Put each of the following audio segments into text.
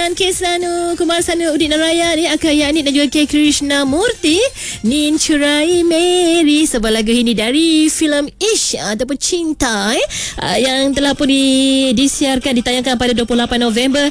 dengan Kesanu Kumarsana Udit Naraya ni Akak Yani dan juga K. Krishnamurti Nin Curai Mary. Sebuah lagu ini dari filem Ish ataupun Cinta yang telah pun disiarkan, ditayangkan pada 28 November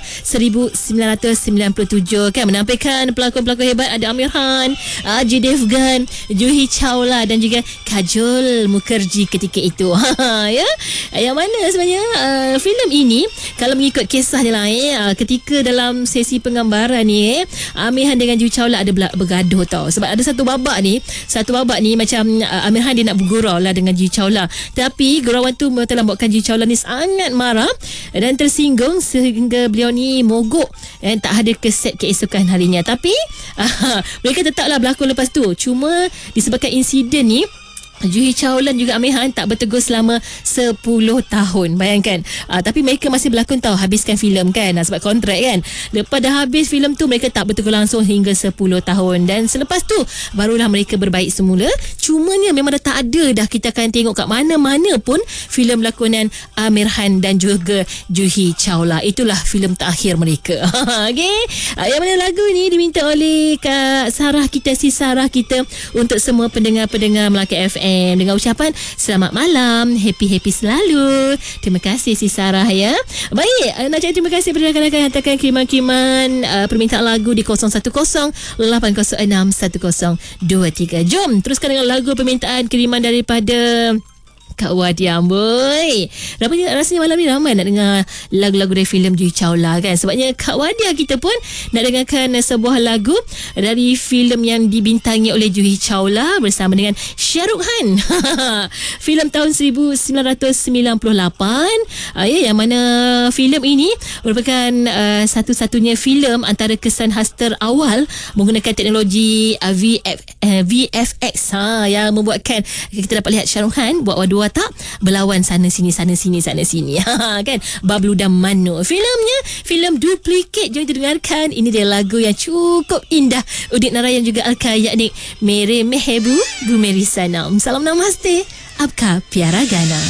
1997 kan, menampilkan pelakon-pelakon hebat ada Amir Khan, Ajay Devgan, Juhi Chawla dan juga Kajol Mukherjee ketika itu. Ya, yang mana sebenarnya filem ini kalau mengikut kisah dia lah, ketika dalam sesi penggambaran ni Amir Khan dengan Juhi Chawla ada bergaduh tau, sebab ada satu babak ni macam Amir Khan dia nak bergurau lah dengan Juhi Chawla, tapi gurauan tu telah buatkan Juhi Chawla ni sangat marah dan tersinggung sehingga beliau ni mogok dan tak hadir ke set keesokan harinya. Tapi mereka tetaplah berlakon lepas tu, cuma disebabkan insiden ni Juhi Chawla juga Amir Khan tak bertegur selama 10 tahun. Bayangkan. Tapi mereka masih berlakon tau, habiskan filem kan, sebab kontrak kan. Lepas dah habis filem tu, mereka tak bertegur langsung hingga 10 tahun. Dan selepas tu barulah mereka berbaik semula. Cumanya memang dah tak ada dah. Kita akan tengok kat mana-mana pun filem lakonan Amir Khan dan juga Juhi Chawla. Itulah filem terakhir mereka. Okay. Yang mana lagu ni diminta oleh Kak Sarah kita, si Sarah kita, untuk semua pendengar-pendengar Melaka FM, dengan ucapan selamat malam, happy selalu. Terima kasih si Sarah ya. Baik, nak cakap terima kasih kepada rakan-rakan yang hantarkan kiriman-kiriman permintaan lagu di 0108061023. Jom teruskan dengan lagu permintaan kiriman daripada Kak Wadia boy. Rasanya malam ni ramai nak dengar lagu-lagu dari filem Juhi Chawla kan. Sebabnya Kak Wadia kita pun nak dengarkan sebuah lagu dari filem yang dibintangi oleh Juhi Chawla bersama dengan Shah Rukh Khan. Filem tahun 1998 yang mana filem ini merupakan satu-satunya filem antara kesan khas terawal menggunakan teknologi VFX yang membuatkan kita dapat lihat Shah Rukh Khan buat dua watak berlawan sana sini kan, Bablu dan Mano. Filem Duplicate. Jom kita dengarkan. Ini dia lagu yang cukup indah, Udit Naraya juga Alka yakni Mere Mehebu Bu Meri Sanam. Salam namaste, Apka Piara Gana.